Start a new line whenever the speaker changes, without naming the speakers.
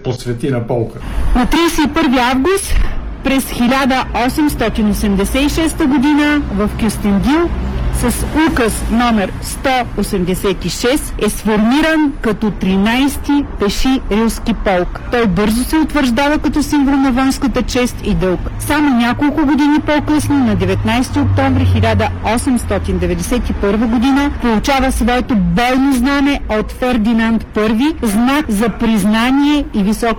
посвети на полка.
На 31 август през 1886 година в Кюстендил с указ номер 186 е сформиран като 13-ти пеши рилски полк. Той бързо се утвърждава като символ на воинската чест и дълг. Само няколко години по-късно, на 19 октомври 1891 година, получава своето бойно знаме от Фердинанд I, знак за признание и високо